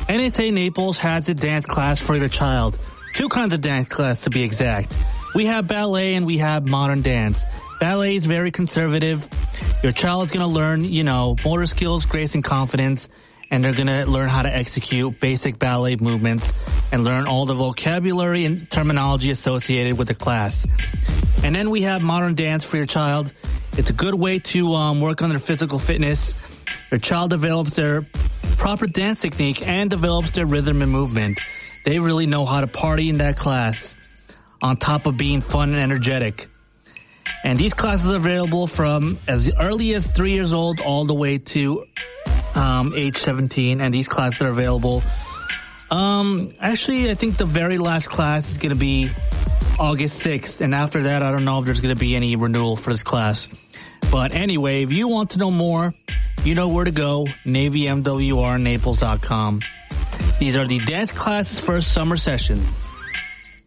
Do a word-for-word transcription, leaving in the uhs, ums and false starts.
N S A Naples has a dance class for your child. Two kinds of dance class to be exact. We have ballet and we have modern dance. Ballet is very conservative. Your child is going to learn, you know, motor skills, grace, and confidence, and they're going to learn how to execute basic ballet movements and learn all the vocabulary and terminology associated with the class. And then we have modern dance for your child. It's a good way to um, work on their physical fitness. Your child develops their proper dance technique and develops their rhythm and movement. They really know how to party in that class, on top of being fun and energetic. And these classes are available from as early as three years old all the way to um, age seventeen. And these classes are available. Um, actually, I think the very last class is going to be August sixth. And after that, I don't know if there's going to be any renewal for this class. But anyway, if you want to know more, you know where to go, Navy M W R Naples dot com. These are the dance classes for summer sessions.